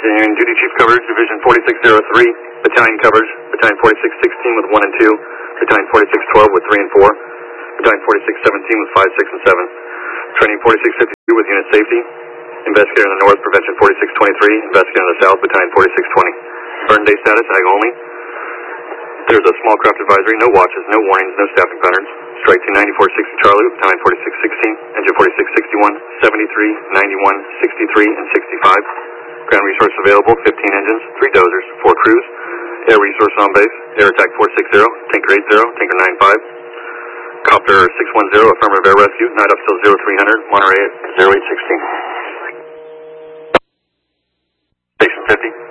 Continuing duty chief coverage, Division 4603, battalion coverage, Battalion 4616 with 1 and 2, Battalion 4612 with 3 and 4, Battalion 4617 with 5, 6, and 7. Training 4652 with unit safety. Investigator in the north, prevention 4623. Investigator in the south, battalion 4620. Burn day status, ag only. There's a small craft advisory, no watches, no warnings, no staffing patterns. Strike to 9460 Charlie, battalion 4616, engine 4661, 73, 91, 63, and 65. Ground resource available, 15 engines, 3 dozers, 4 crews. Air resource on base, air attack 460, tanker 80, tanker 95. Copter 610, affirmative air rescue, night up still 0300, Monterey at 0816. Station 50.